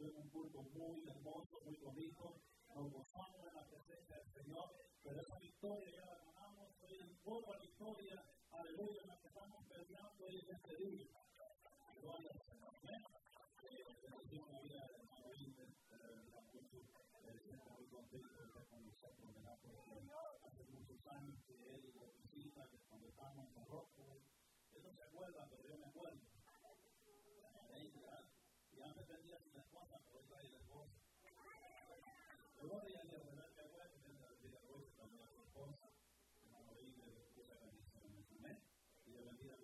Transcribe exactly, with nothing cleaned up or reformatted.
tuvimos un culto muy hermoso, muy bonito, nos gozamos en la presencia del Señor, pero esa victoria ya la ganamos, hoy en otra victoria, aleluya, en la que estamos peleando hoy en este día. Gloria al Señor. Bendición la vida del hermano Wilmer, siempre muy contento de estar con nosotros, ¿verdad? Porque hace muchos años que él lo visita, que cuando estamos en Morocco, él no se acuerda, pero yo me acuerdo. Y antes vendía sin esposa, pero hoy trae la esposa. Gloria a Dios, ¿verdad?